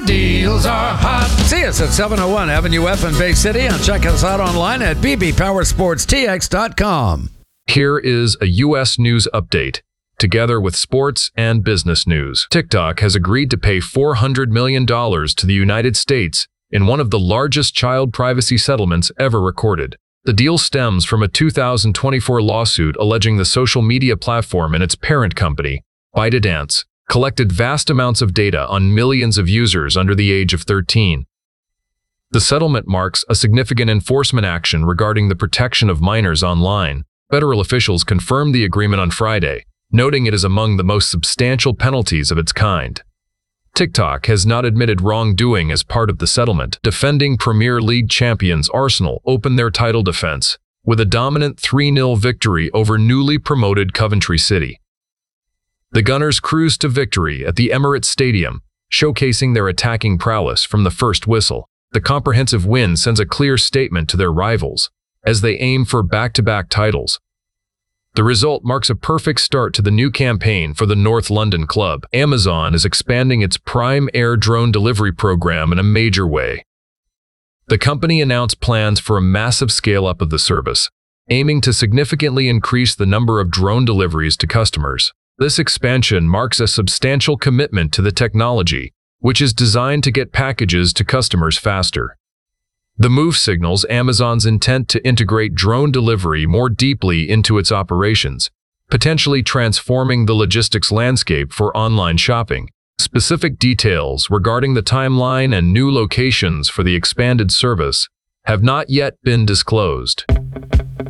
deals are hot. See us at 701 Avenue F in Bay City and check us out online at bbpowersportstx.com. Here is a U.S. news update, together with sports and business news. TikTok has agreed to pay $400 million to the United States in one of the largest child privacy settlements ever recorded. The deal stems from a 2024 lawsuit alleging the social media platform and its parent company, ByteDance, collected vast amounts of data on millions of users under the age of 13. The settlement marks a significant enforcement action regarding the protection of minors online. Federal officials confirmed the agreement on Friday, noting it is among the most substantial penalties of its kind. TikTok has not admitted wrongdoing as part of the settlement. Defending Premier League champions Arsenal opened their title defense with a dominant 3-0 victory over newly promoted Coventry City. The Gunners cruised to victory at the Emirates Stadium, showcasing their attacking prowess from the first whistle. The comprehensive win sends a clear statement to their rivals as they aim for back-to-back titles. The result marks a perfect start to the new campaign for the North London club. Amazon is expanding its Prime Air drone delivery program in a major way. The company announced plans for a massive scale-up of the service, aiming to significantly increase the number of drone deliveries to customers. This expansion marks a substantial commitment to the technology, which is designed to get packages to customers faster. The move signals Amazon's intent to integrate drone delivery more deeply into its operations, potentially transforming the logistics landscape for online shopping. Specific details regarding the timeline and new locations for the expanded service have not yet been disclosed.